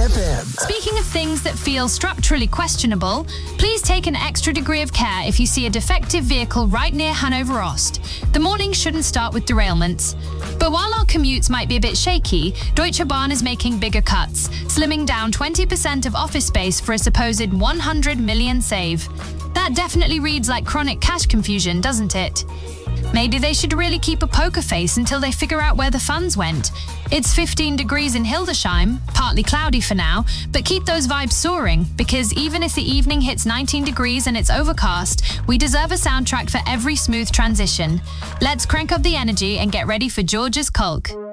FM. Speaking of things that feel structurally questionable, please take an extra degree of care if you see a defective vehicle right near Hanover Ost. The morning shouldn't start with derailments. But while our commutes might be a bit shaky, Deutsche Bahn is making bigger cuts, slimming down 20% of office space for a supposed 100 million save. That definitely reads like chronic cash confusion, doesn't it? Maybe they should really keep a poker face until they figure out where the funds went. It's 15 degrees in Hildesheim, partly cloudy for now, but keep those vibes soaring, because even if the evening hits 19 degrees and it's overcast, we deserve a soundtrack for every smooth transition. Let's crank up the energy and get ready for George's Kulk.